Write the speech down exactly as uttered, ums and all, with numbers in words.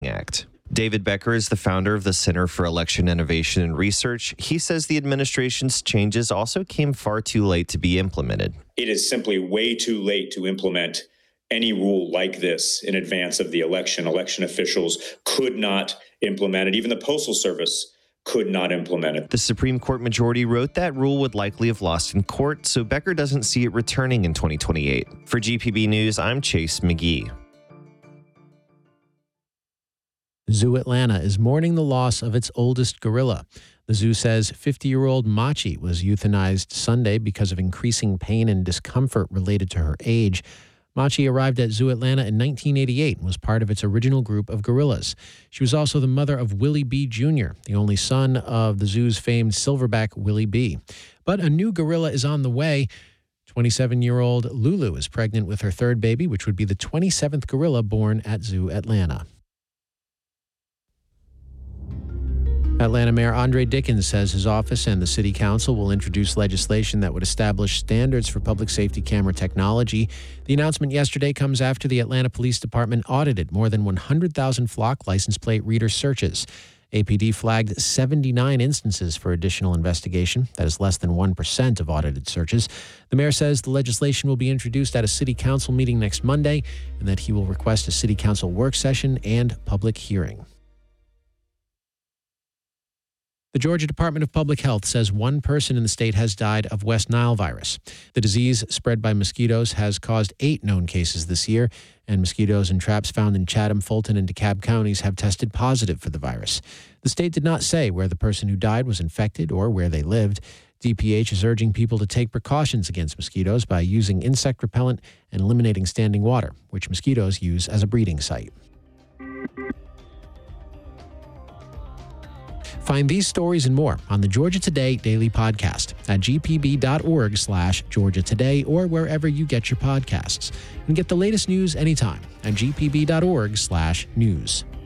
Act. David Becker is the founder of the Center for Election Innovation and Research. He says the administration's changes also came far too late to be implemented. It is simply way too late to implement any rule like this in advance of the election. Election officials could not implement it. Even the Postal Service could not implement it. The Supreme Court majority wrote that rule would likely have lost in court, so Becker doesn't see it returning in twenty twenty-eight. For G P B News, I'm Chase McGee. Zoo Atlanta is mourning the loss of its oldest gorilla. The zoo says fifty-year-old Machi was euthanized Sunday because of increasing pain and discomfort related to her age. Machi arrived at Zoo Atlanta in nineteen eighty-eight and was part of its original group of gorillas. She was also the mother of Willie B. Junior, the only son of the zoo's famed silverback Willie B. But a new gorilla is on the way. twenty-seven-year-old Lulu is pregnant with her third baby, which would be the twenty-seventh gorilla born at Zoo Atlanta. Atlanta Mayor Andre Dickens says his office and the city council will introduce legislation that would establish standards for public safety camera technology. The announcement yesterday comes after the Atlanta Police Department audited more than one hundred thousand flock license plate reader searches. A P D flagged seventy-nine instances for additional investigation. That is less than one percent of audited searches. The mayor says the legislation will be introduced at a city council meeting next Monday and that he will request a city council work session and public hearing. The Georgia Department of Public Health says one person in the state has died of West Nile virus. The disease, spread by mosquitoes, has caused eight known cases this year, and mosquitoes and traps found in Chatham, Fulton, and DeKalb counties have tested positive for the virus. The state did not say where the person who died was infected or where they lived. D P H is urging people to take precautions against mosquitoes by using insect repellent and eliminating standing water, which mosquitoes use as a breeding site. Find these stories and more on the Georgia Today Daily Podcast at gpb.org slash Georgia Today or wherever you get your podcasts. And get the latest news anytime at gpb.org slash news.